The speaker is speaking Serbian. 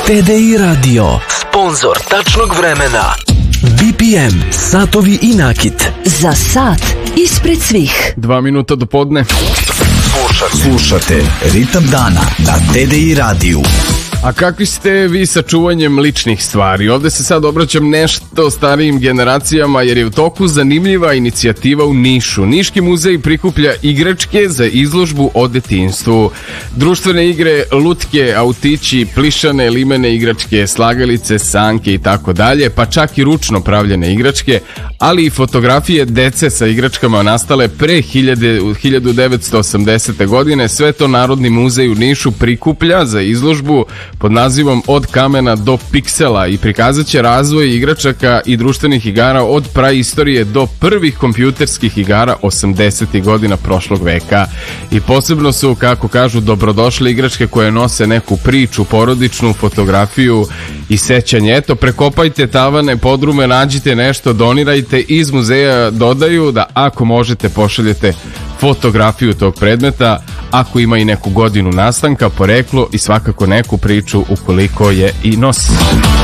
TDI Radio, sponzor tačnog vremena. BPM, satovi i nakit. Za sat ispred svih. 2 minuta do podne. Slušate Ritam dana na TDI radiju. A kakvi ste vi sa čuvanjem ličnih stvari? Ovde se sad obraćam nešto starijim generacijama jer je u toku zanimljiva inicijativa u Nišu. Niški muzej prikuplja igračke za izložbu o detinjstvu. Društvene igre, lutke, autići, plišane, limene igračke, slagalice, sanke i tako dalje, pa čak i ručno pravljene igračke, ali i fotografije dece sa igračkama nastale pre 1980. godine. Sve to Narodni muzej u Nišu prikuplja za izložbu pod nazivom Od kamena do piksela i prikazat će razvoj igračaka i društvenih igara od praistorije do prvih kompjuterskih igara 80. godina prošlog veka. I posebno su, kako kažu, dobrodošle igračke koje nose neku priču, porodičnu fotografiju i sećanje. Eto, prekopajte tavane, podrume, nađite nešto, donirajte. Iz muzeja dodaju da ako možete pošaljete fotografiju tog predmeta, ako ima i neku godinu nastanka, poreklo i svakako neku priču ukoliko je i nosi.